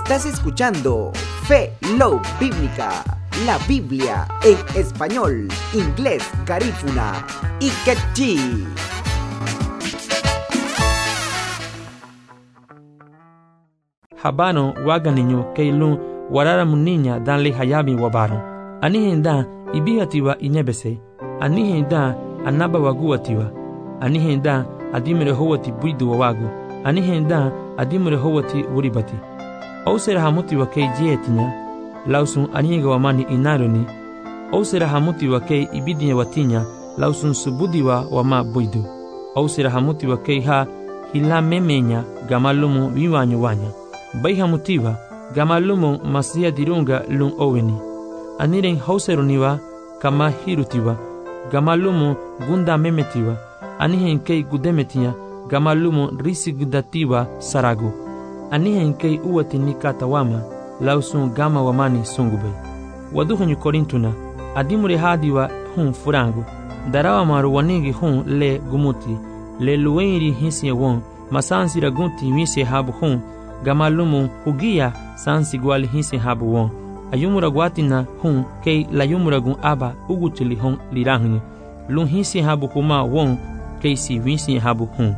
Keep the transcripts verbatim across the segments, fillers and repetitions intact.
Estás escuchando Fe Love Bíblica, la Biblia en español, inglés, garífuna y quechí. Habano waga ninyo keilun warara muninya dan le hayami wabaro. Anihenda ibihatiwa inebese. Anihenda anaba waguatiwa. Anihenda adimere howati buidu wawagu. Anihenda adimere howati wuribati. Ausera hamuti wa kei jietinya. Lausun aniga wamani inaroni. Ausera hamuti wa kei ibidinya watinya. Lausun subudiwa wama buidu. Ausera hamuti wa kei ha hila memenya gamalumu viwanyo wanya. Baiha mutiwa gamalumu masia dirunga lung oweni. Aniren hauseruniwa kama hirutiwa. Gamalumu gunda memetiwa. Anihen kei gudemetia gamalumu risi gudatiwa saragu. Anihen kei uwati nikatawama lausun gama wamani sungubay. Waduhanyu korintuna adimure hadiwa hun furangu. Darawa maru wanigi hun le gumuti. Le luwenri hisi won masansi ragunti wisi habu hun. Gamalumu hugia sansi gwali hisi habu won. Ayumura guatina hun kei layumuragun aba ugutili hun lirangni. Lun hisi habu huma won kei si wisi habu hun.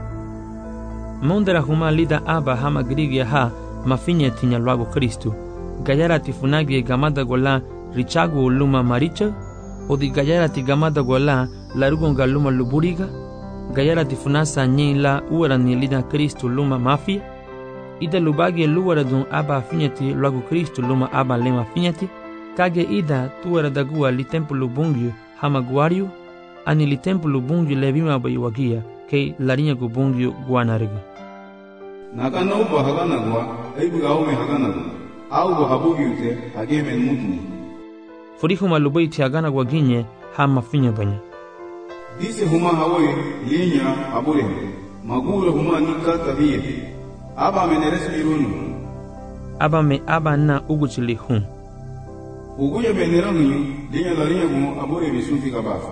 Mondera huma lida aba hama grigia ha mafinya tinya luago Kristu. Gayara tifunagi gamada gola richagu luma maricha. Odi gayara ti gamada gola larugonga luma luburiga. Gayara tifunasa nyila uarani lida Kristu luma mafia. Ida lubagi luara dun aba finyati luago Kristu luma aba lema finyati. Kage ida tuara dagua li tempo lubungyu hama guariu. Ani li tempo lubungyu levima bayiwagia kei larinya gubungyu guanariga. Nakana uba haganagwa aibuga ome haganagu. Au habugiute hagemen mutni. Furihu malubaiti haganagwa ginye hama finya banya. Dise huma hawoye linya abure. Magura huma nikata biye. Aba meneres mirunu. Aba me aba na uguchili hun. Uguya menerangu linya larinya gumo abure bisunfi kabafa.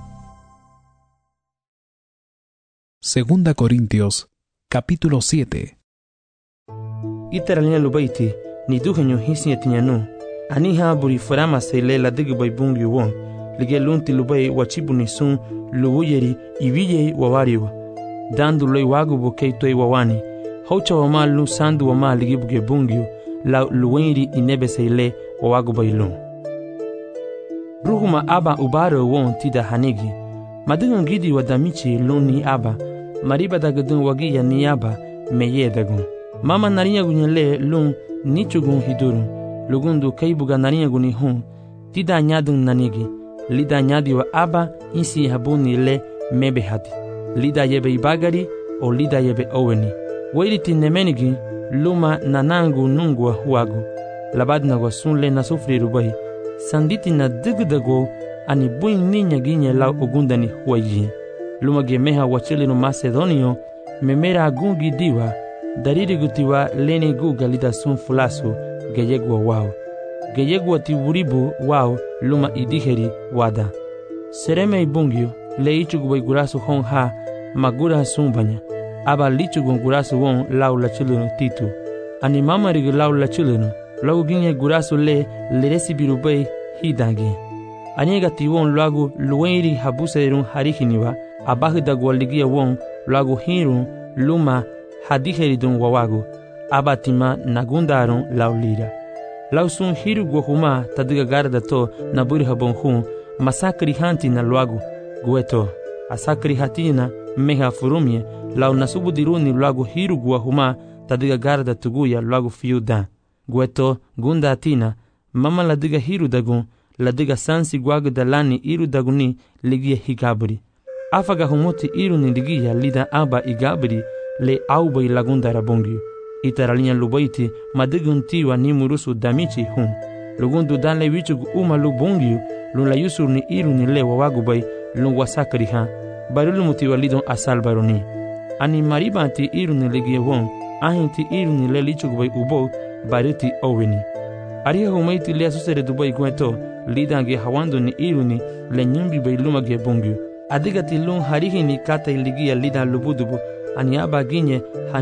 Segunda Corintios, capítulo siete. Itaralina lubaiti, ni duhenyo hisi tinyanu. Aniha buri farama se le la digubay bungi won. Lige lunti lubay wachibu ni sun luwuyeri iwiye wawariwa. Dandu loy wagu bukei toy wawani. Haucha wama lu sandu wama ligibuge bungio la luwenri inebe se le wawagu bailun. Ruhuma aba ubaro won tida hanigi. Madigan gidi wadamichi luni aba. Mariba dagadun wagiya ni aba meye dagun. Mama narinya gunyele lun nichugun hidurun. Lugundu kaibuga narinya guni hun. Tida nyadun nanigi. Lida nyadi wa aba insi habuni le mebe hati. Lida yebe ibagari o lida yebe oweni. Wailiti nemenigi luma nanangu nungwa huagu. Labadna wa sunle na sufri rubai. Sanditi na digdago ani buin ninya ginye la ogundani huayi. Luma gemeha wachili no Macedonio memera gungi diwa. Dariri gutiwa lene guga lida sun fulasu geyegwa wao. Geyegwa ti wuribu wao luma idiheri wada. Sereme ibungyo le ichugubay gurasu hon ha magura sumbanya. Aba lichugun gurasu won lau la chileno titu. Ani mama rigi lau la chileno. Lagu ginye gurasu le leresi birubay hidangi. Anyega ti won lagu luwenri habuserun harihiniwa. Abahi dagwaligia won lagu hirun luma hadiheridun wawagu. Abatima nagundarun laulira. Lausun hiru guahuma tadiga garda to naburi habon hun. Masakri hanti na luagu gueto. Asakri hatina meha furumye. Lau nasubu diruni luagu hiru guahuma tadiga garda tuguya luagu fiudan. Gueto gunda atina. Mama ladiga hiru dagun. Ladiga sansi guagu dalani iru daguni ligia higabri. Afaga humuti iru ni ligia lida aba igabri le aubay lagunda rabongyu. Itaralinya lubaiti madigun tiwa ni murusu damichi hun. Lugundu dan le wichugu uma lubongyu lun la yusur ni iru ni le wawagubay lun wasakari ha. Barulu mutiwa lidon asal baroni. Ani mariba ti iru ni ligia won. Ahin ti iru ni le lichugubay ubo bariti oweni. Ariha humaiti le asusere dubai gueto lidange hawando ni iru ni le nyimbi bay lumage bongyu. Adigati lun harihi ni kata iligia lidan lubudubu ani aba ginye